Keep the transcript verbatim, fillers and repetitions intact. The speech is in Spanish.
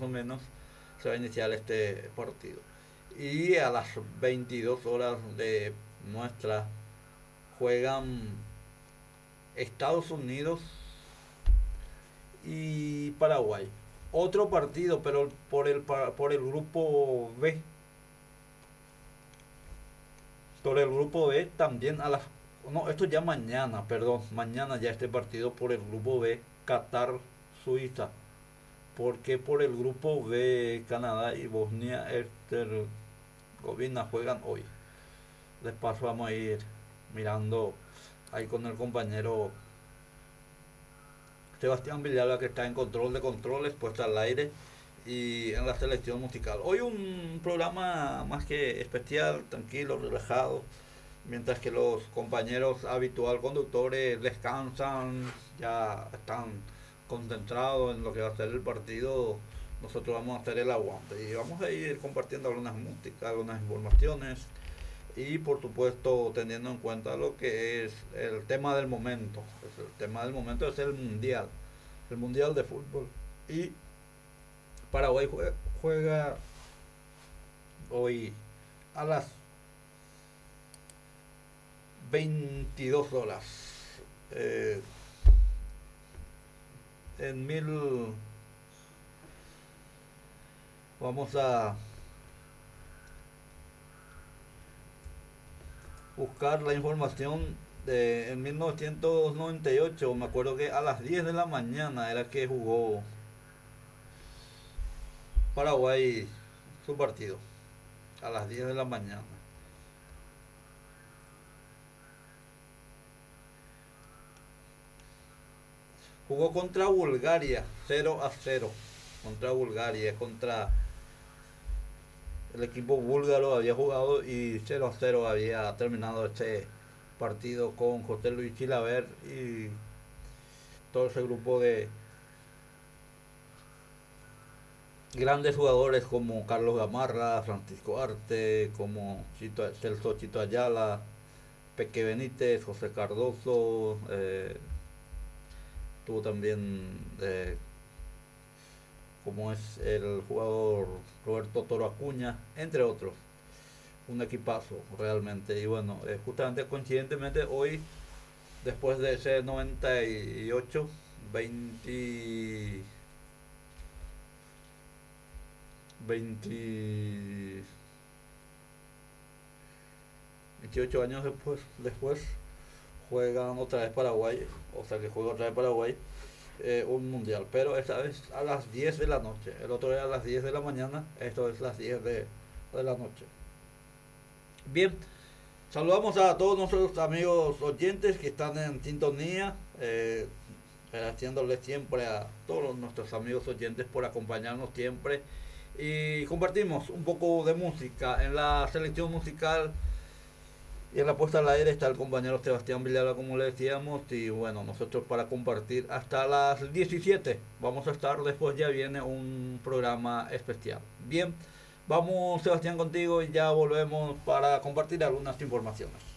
o menos se va a iniciar este partido. Y a las veintidós horas de nuestra juegan Estados Unidos y Paraguay. Otro partido, pero por el, por el grupo B. Por el grupo B también a las... No, esto ya mañana, perdón. Mañana ya este partido por el grupo B, Qatar-Suiza. Porque por el grupo B, Canadá y Bosnia-Herzegovina juegan hoy. De paso vamos a ir mirando ahí con el compañero Sebastián Villalba, que está en control de controles, puesta al aire y en la selección musical. Hoy un programa más que especial, tranquilo, relajado, mientras que los compañeros habitual conductores descansan, ya están concentrados en lo que va a ser el partido. Nosotros vamos a hacer el aguante y vamos a ir compartiendo algunas músicas, algunas informaciones y por supuesto teniendo en cuenta lo que es el tema del momento. El tema del momento es el mundial, el mundial de fútbol. Y Paraguay juega, juega hoy a las veintidós horas. Eh, en mil vamos a buscar la información de en mil novecientos noventa y ocho. Me acuerdo que a las diez de la mañana era que jugó Paraguay su partido, a las diez de la mañana. Jugó contra Bulgaria, cero a cero. Contra Bulgaria, contra el equipo búlgaro había jugado y cero a cero había terminado este partido con José Luis Chilaver y todo ese grupo de grandes jugadores como Carlos Gamarra, Francisco Arte, como Chito, Celso Chito Ayala, Peque Benítez, José Cardoso, eh, tuvo también eh, como es el jugador Roberto Toro Acuña, entre otros. Un equipazo realmente. Y bueno, eh, justamente coincidentemente hoy, después de ese noventa y ocho, veinte, veinte, veintiocho años después, después juegan otra vez Paraguay, o sea que juega otra vez Paraguay eh, un mundial, pero esta vez a las diez de la noche. El otro era a las diez de la mañana, esto es las diez de, de la noche. Bien, saludamos a todos nuestros amigos oyentes que están en sintonía, eh, agradeciéndoles siempre a todos nuestros amigos oyentes por acompañarnos siempre y compartimos un poco de música. En la selección musical y en la puesta al aire está el compañero Sebastián Villalba, como le decíamos, y bueno, nosotros para compartir hasta las diecisiete vamos a estar, después ya viene un programa especial. Bien, vamos Sebastián contigo y ya volvemos para compartir algunas informaciones.